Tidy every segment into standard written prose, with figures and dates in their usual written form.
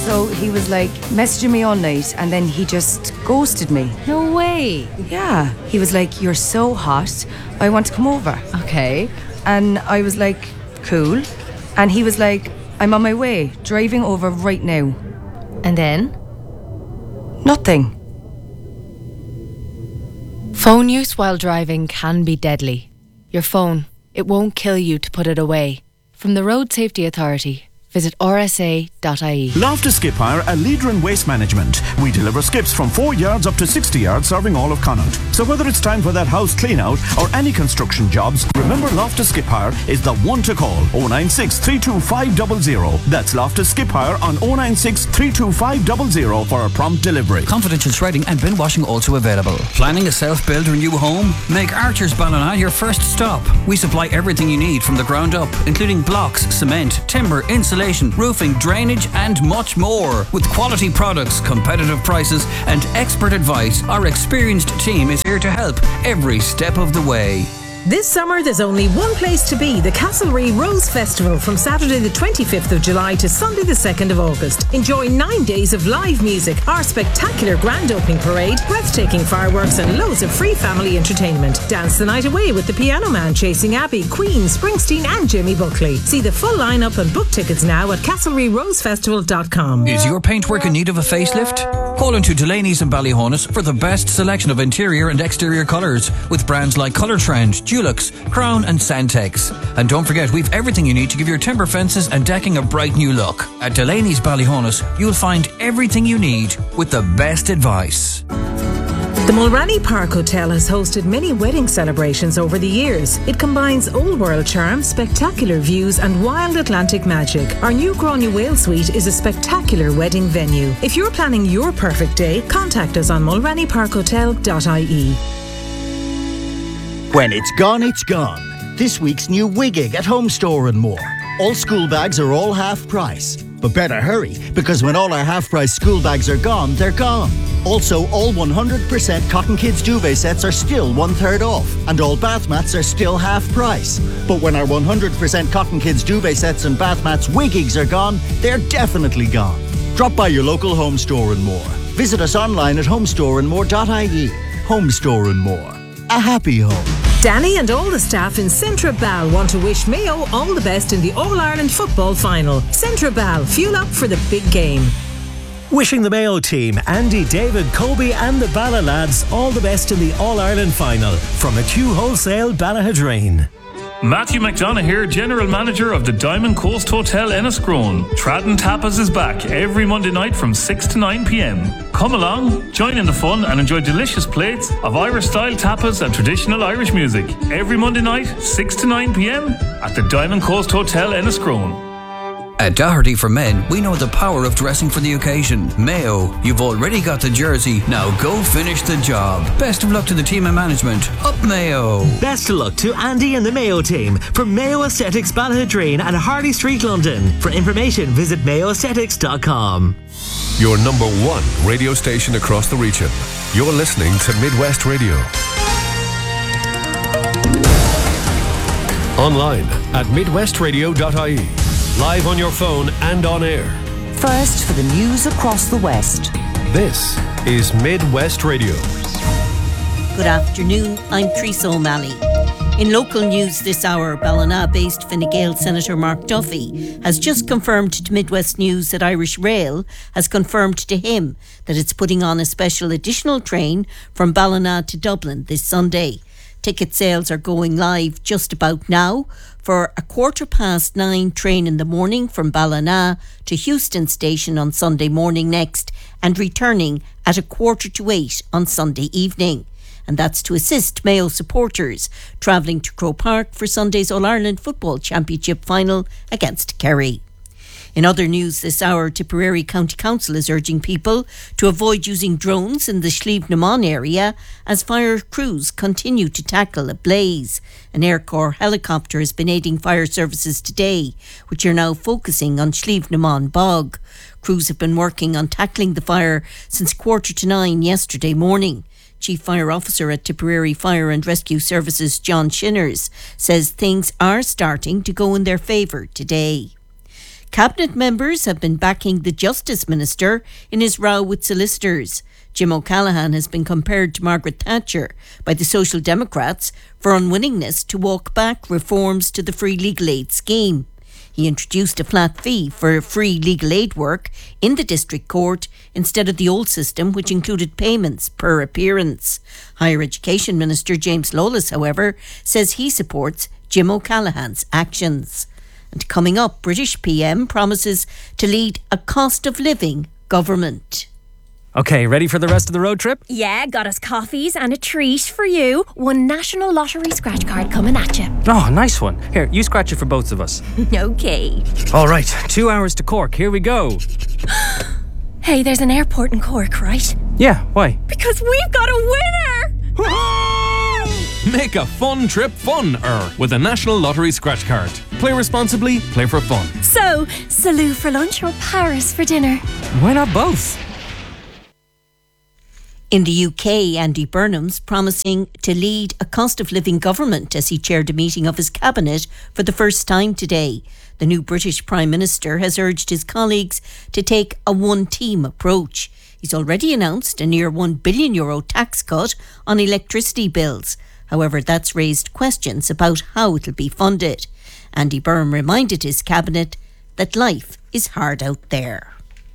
So he was like messaging me all night and then he just ghosted me. No way. Yeah. He was like, "You're so hot, I want to come over." Okay. And I was like, "Cool." And he was like, "I'm on my way, driving over right now." And then? Nothing. Phone use while driving can be deadly. Your phone, it won't kill you to put it away. From the Road Safety Authority, visit rsa.ie. Loftus Skip Hire, a leader in waste management. We deliver skips from 4 yards up to 60 yards, serving all of Connaught. So whether it's time for that house clean out or any construction jobs, remember Loftus Skip Hire is the one to call. 096 325 00. That's Loftus Skip Hire on 096 325 00 for a prompt delivery. Confidential shredding and bin washing also available. Planning a self-build or new home? Make Archer's Ballina your first stop. We supply everything you need from the ground up, including blocks, cement, timber, insulation, roofing, drainage and much more. With quality products, competitive prices and expert advice, our experienced team is here to help every step of the way. This summer there's only one place to be, the Castlereagh Rose Festival from Saturday the 25th of July to Sunday the 2nd of August. Enjoy 9 days of live music, our spectacular grand opening parade, breathtaking fireworks and loads of free family entertainment. Dance the night away with the Piano Man, Chasing Abbey, Queen, Springsteen and Jimmy Buckley. See the full lineup and book tickets now at castlereaghrosefestival.com. Is your paintwork in need of a facelift? Call into Delaney's in Ballyhonus for the best selection of interior and exterior colours with brands like Colour Trend, Dulux, Crown and Santex. And don't forget, we've everything you need to give your timber fences and decking a bright new look. At Delaney's Ballyhonus, you'll find everything you need with the best advice. The Mulranny Park Hotel has hosted many wedding celebrations over the years. It combines old world charm, spectacular views and wild Atlantic magic. Our new Gráinne Whale Suite is a spectacular wedding venue. If you're planning your perfect day, contact us on mulrannyparkhotel.ie. When it's gone, it's gone. This week's new Wiggig at Home Store and More. All school bags are all half price. But better hurry, because when all our half-price school bags are gone, they're gone. Also, all 100% Cotton Kids duvet sets are still 1/3 off, and all bath mats are still half price. But when our 100% Cotton Kids duvet sets and bath mats Wiggigs are gone, they're definitely gone. Drop by your local Home Store and More. Visit us online at homestoreandmore.ie. Home Store and More. A happy home. Danny and all the staff in Centra Bal want to wish Mayo all the best in the All-Ireland football final. Centra Bal, fuel up for the big game. Wishing the Mayo team, Andy, David, Kobe and the Bala lads all the best in the All-Ireland final. From McHugh Wholesale, Ballahadreen. Matthew McDonough here, General Manager of the Diamond Coast Hotel Enniscrone. Tradden Tapas is back every Monday night from 6 to 9 p.m. Come along, join in the fun and enjoy delicious plates of Irish-style tapas and traditional Irish music. Every Monday night, 6 to 9 p.m. at the Diamond Coast Hotel Enniscrone. At Doherty for Men, we know the power of dressing for the occasion. Mayo, you've already got the jersey, now go finish the job. Best of luck to the team and management. Up Mayo! Best of luck to Andy and the Mayo team from Mayo Aesthetics Ballahadreen and Harley Street, London. For information, visit mayoaesthetics.com. Your number one radio station across the region. You're listening to Midwest Radio. Online at midwestradio.ie. Live on your phone and on air. First for the news across the West. This is Midwest Radio. Good afternoon, I'm Teresa O'Malley. In local news this hour, Ballina-based Fine Gael Senator Mark Duffy has just confirmed to Midwest News that Irish Rail has confirmed to him that it's putting on a special additional train from Ballina to Dublin this Sunday. Ticket sales are going live just about now for a 9:15 train in the morning from Ballina to Houston Station on Sunday morning next and returning at 7:15 on Sunday evening. And that's to assist Mayo supporters travelling to Croke Park for Sunday's All-Ireland Football Championship final against Kerry. In other news this hour, Tipperary County Council is urging people to avoid using drones in the Slieve na Mon area as fire crews continue to tackle a blaze. An Air Corps helicopter has been aiding fire services today, which are now focusing on Slieve na Mon bog. Crews have been working on tackling the fire since 9:15 yesterday morning. Chief Fire Officer at Tipperary Fire and Rescue Services, John Shinners, says things are starting to go in their favour today. Cabinet members have been backing the Justice Minister in his row with solicitors. Jim O'Callaghan has been compared to Margaret Thatcher by the Social Democrats for unwillingness to walk back reforms to the free legal aid scheme. He introduced a flat fee for free legal aid work in the district court instead of the old system, which included payments per appearance. Higher Education Minister James Lawless, however, says he supports Jim O'Callaghan's actions. And coming up, British PM promises to lead a cost of living government. Okay, ready for the rest of the road trip? Yeah, got us coffees and a treat for you. One National Lottery scratch card coming at you. Oh, nice one. Here, you scratch it for both of us. Okay. All right, 2 hours to Cork. Here we go. Hey, there's an airport in Cork, right? Yeah, why? Because we've got a winner! Make a fun trip fun-er with a National Lottery scratch card. Play responsibly, play for fun. So, Salou for lunch or Paris for dinner? Why not both? In the UK, Andy Burnham's promising to lead a cost of living government as he chaired a meeting of his cabinet for the first time today. The new British Prime Minister has urged his colleagues to take a one-team approach. He's already announced a near €1 billion tax cut on electricity bills. However, that's raised questions about how it'll be funded. Andy Burnham reminded his cabinet that life is hard out there.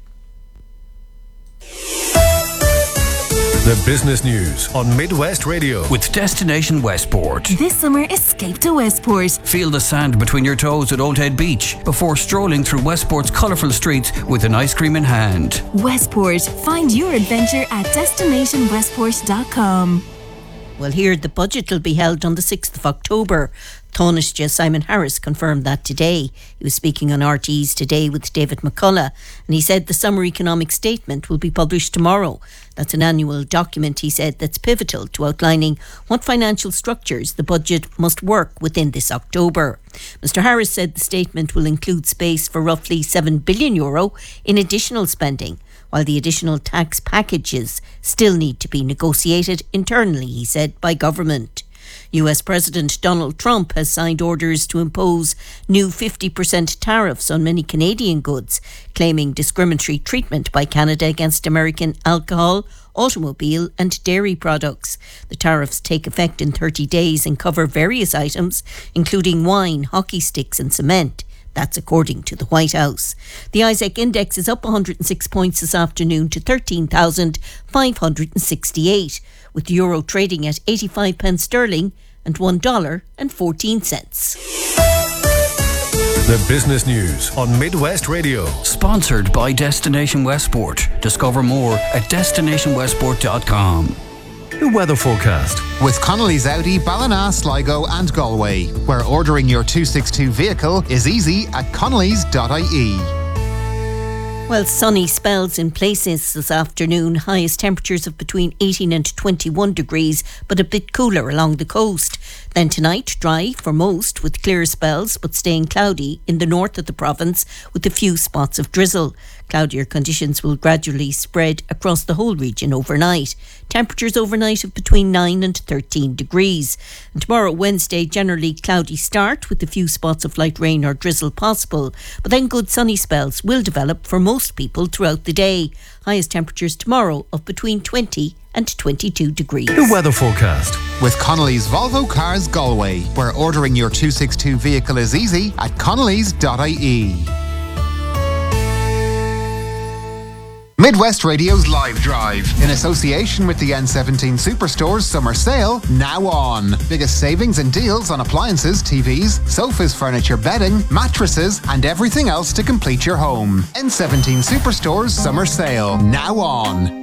The business news on Midwest Radio. With Destination Westport. This summer, escape to Westport. Feel the sand between your toes at Old Head Beach before strolling through Westport's colourful streets with an ice cream in hand. Westport. Find your adventure at destinationwestport.com. Well, here the budget will be held on the 6th of October. Taoiseach Simon Harris confirmed that today. He was speaking on RT's Today with David McCullough, and he said the summer economic statement will be published tomorrow. That's an annual document, he said, that's pivotal to outlining what financial structures the budget must work within this October. Mr Harris said the statement will include space for roughly €7 billion in additional spending, while the additional tax packages still need to be negotiated internally, he said, by government. US President Donald Trump has signed orders to impose new 50% tariffs on many Canadian goods, claiming discriminatory treatment by Canada against American alcohol, automobile and dairy products. The tariffs take effect in 30 days and cover various items, including wine, hockey sticks and cement. That's according to the White House. The ISEC index is up 106 points this afternoon to 13,568, with the euro trading at 85 pence sterling and $1.14. The business news on Midwest Radio. Sponsored by Destination Westport. Discover more at destinationwestport.com. The weather forecast. With Connolly's Audi, Ballina, Sligo and Galway, where ordering your 262 vehicle is easy at connellys.ie. Well, sunny spells in places this afternoon. Highest temperatures of between 18 and 21 degrees, but a bit cooler along the coast. Then tonight, dry for most, with clear spells, but staying cloudy in the north of the province with a few spots of drizzle. Cloudier conditions will gradually spread across the whole region overnight. Temperatures overnight of between 9 and 13 degrees. And tomorrow, Wednesday, generally cloudy start with a few spots of light rain or drizzle possible. But then good sunny spells will develop for most people throughout the day. Highest temperatures tomorrow of between 20 and 22 degrees. The weather forecast. With Connolly's Volvo Cars Galway, where ordering your 262 vehicle is easy at connellys.ie. Midwest Radio's Live Drive, in association with the N17 Superstore's Summer Sale, now on. Biggest savings and deals on appliances, TVs, sofas, furniture, bedding, mattresses and everything else to complete your home. N17 Superstore's Summer Sale, now on.